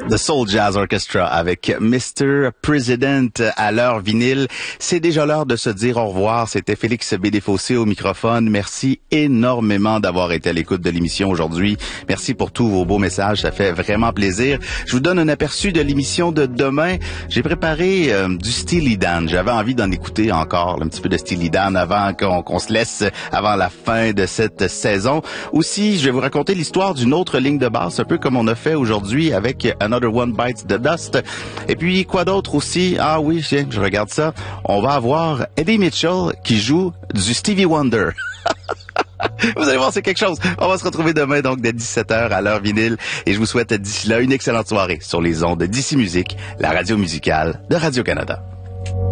The Soul Jazz Orchestra avec Mr. President à l'heure vinyle. C'est déjà l'heure de se dire au revoir. C'était Félix Bédéfossé au microphone. Merci énormément d'avoir été à l'écoute de l'émission aujourd'hui. Merci pour tous vos beaux messages. Ça fait vraiment plaisir. Je vous donne un aperçu de l'émission de demain. J'ai préparé du Steely Dan. J'avais envie d'en écouter encore un petit peu de Steely Dan avant qu'on se laisse avant la fin de cette saison. Aussi, je vais vous raconter l'histoire d'une autre ligne de basse, un peu comme on a fait aujourd'hui avec Another One Bites the Dust. Et puis, quoi d'autre aussi? Ah oui, je regarde ça. On va avoir Eddie Mitchell qui joue du Stevie Wonder. Vous allez voir, c'est quelque chose. On va se retrouver demain, donc, dès 17h à l'heure vinyle. Et je vous souhaite d'ici là une excellente soirée sur les ondes d'Ici Musique, la radio musicale de Radio-Canada.